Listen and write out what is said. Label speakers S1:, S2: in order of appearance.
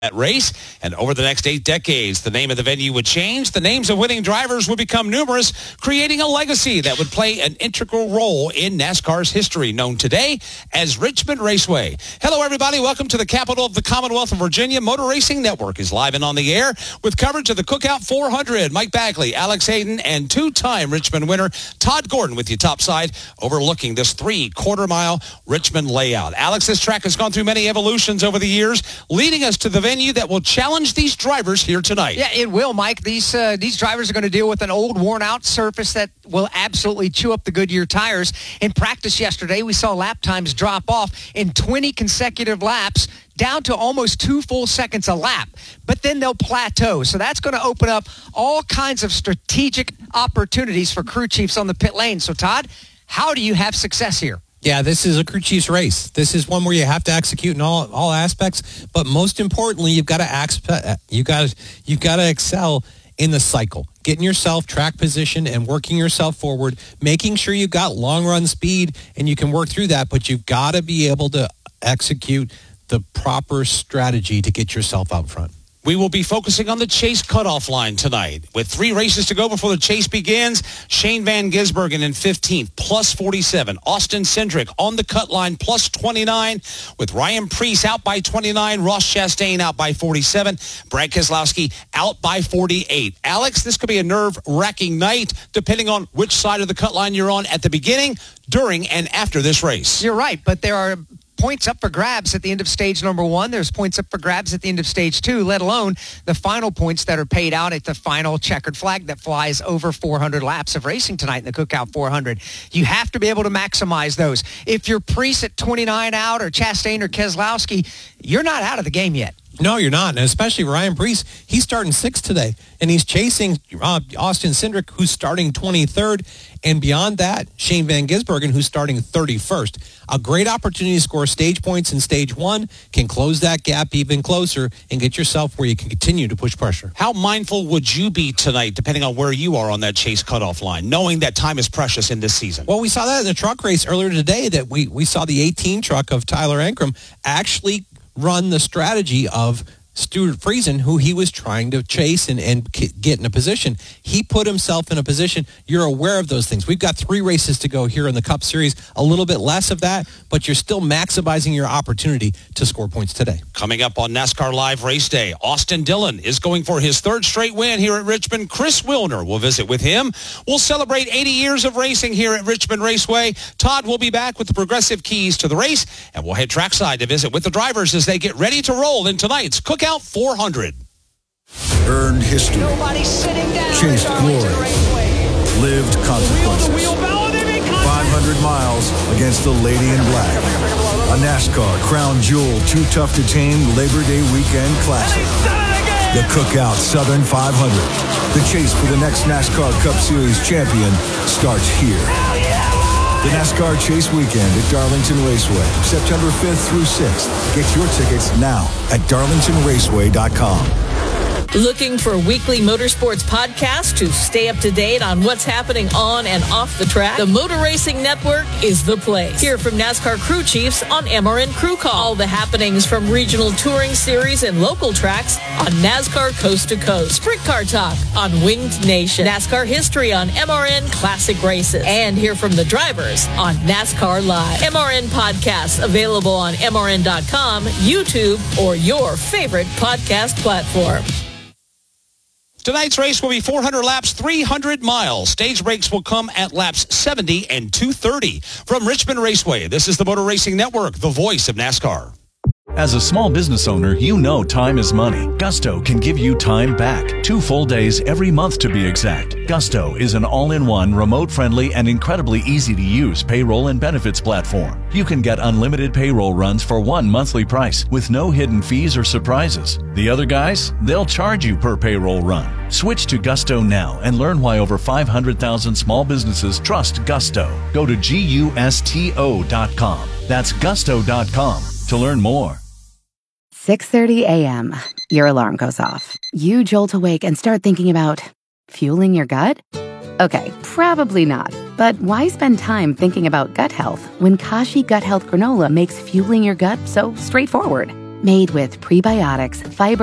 S1: that race, and over the next 8 decades, the name of the venue would change. The names of winning drivers would become numerous, creating a legacy that would play an integral role in NASCAR's history, known today as Richmond Raceway. Hello, everybody. Welcome to the capital of the Commonwealth of Virginia. Motor Racing Network is live and on the air with coverage of the Cookout 400. Mike Bagley, Alex Hayden, and two-time Richmond winner Todd Gordon with you topside, overlooking this 3/4-mile Richmond layout. Alex, this track has gone through many evolutions over the years, leading us to the venue that will challenge these drivers here tonight.
S2: Yeah, it will, Mike. These drivers are going to deal with an old, worn-out surface that will absolutely chew up the Goodyear tires. In practice yesterday, we saw lap times drop off in 20 consecutive laps, down to almost 2 full seconds a lap. But then they'll plateau. So that's going to open up all kinds of strategic opportunities for crew chiefs on the pit lane. So, Todd, how do you have success here?
S3: Yeah, this is a crew chief's race. This is one where you have to execute in all aspects, but most importantly, you've got to excel in the cycle, getting yourself track position and working yourself forward, making sure you've got long run speed and you can work through that, but you've got to be able to execute the proper strategy to get yourself out front.
S1: We will be focusing on the chase cutoff line tonight. With 3 races to go before the chase begins, Shane Van Gisbergen in 15th, plus 47. Austin Cindric on the cut line, plus 29. With Ryan Preece out by 29. Ross Chastain out by 47. Brad Keselowski out by 48. Alex, this could be a nerve-wracking night, depending on which side of the cut line you're on at the beginning, during, and after this race.
S2: You're right, but there are points up for grabs at the end of stage number 1. There's points up for grabs at the end of stage 2, let alone the final points that are paid out at the final checkered flag that flies over 400 laps of racing tonight in the Cookout 400. You have to be able to maximize those. If you're Preece at 29 out or Chastain or Keselowski, you're not out of the game yet.
S3: No, you're not, and especially Ryan Preece. He's starting 6th today, and he's chasing Austin Cindric, who's starting 23rd, and beyond that, Shane Van Gisbergen, who's starting 31st. A great opportunity to score stage points in stage 1, can close that gap even closer, and get yourself where you can continue to push pressure.
S1: How mindful would you be tonight, depending on where you are on that chase cutoff line, knowing that time is precious in this season?
S3: Well, we saw that in the truck race earlier today, that we saw the 18 truck of Tyler Ankrum actually run the strategy of Stuart Friesen, who he was trying to chase and get in a position. He put himself in a position. You're aware of those things. We've got 3 races to go here in the Cup Series, a little bit less of that, but you're still maximizing your opportunity to score points today.
S1: Coming up on NASCAR Live Race Day, Austin Dillon is going for his 3rd straight win here at Richmond. Chris Wilner will visit with him. We'll celebrate 80 years of racing here at Richmond Raceway. Todd will be back with the progressive keys to the race, and we'll head trackside to visit with the drivers as they get ready to roll in tonight's Cookout 400.
S4: Earned history.
S2: Nobody's sitting down.
S4: Chased glory. Lived consequences. 500 miles against the Lady in Black. A NASCAR Crown Jewel Too Tough to Tame Labor Day Weekend Classic. The Cookout Southern 500. The chase for the next NASCAR Cup Series champion starts here. The NASCAR Chase Weekend at Darlington Raceway, September 5th through 6th. Get your tickets now at darlingtonraceway.com.
S5: Looking for weekly motorsports podcasts to stay up to date on what's happening on and off the track? The Motor Racing Network is the place. Hear from NASCAR crew chiefs on MRN Crew Call. All the happenings from regional touring series and local tracks on NASCAR Coast to Coast. Sprint Car Talk on Winged Nation. NASCAR history on MRN Classic Races. And hear from the drivers on NASCAR Live. MRN podcasts available on MRN.com, YouTube, or your favorite podcast platform.
S1: Tonight's race will be 400 laps, 300 miles. Stage breaks will come at laps 70 and 230. From Richmond Raceway, this is the Motor Racing Network, the voice of NASCAR.
S6: As a small business owner, you know time is money. Gusto can give you time back. 2 full days every month to be exact. Gusto is an all-in-one, remote-friendly, and incredibly easy-to-use payroll and benefits platform. You can get unlimited payroll runs for one monthly price with no hidden fees or surprises. The other guys, they'll charge you per payroll run. Switch to Gusto now and learn why over 500,000 small businesses trust Gusto. Go to GUSTO.com. That's Gusto.com to learn more.
S7: 6:30 a.m. Your alarm goes off. You jolt awake and start thinking about fueling your gut? Okay, probably not. But why spend time thinking about gut health when Kashi Gut Health Granola makes fueling your gut so straightforward? Made with prebiotics, fiber,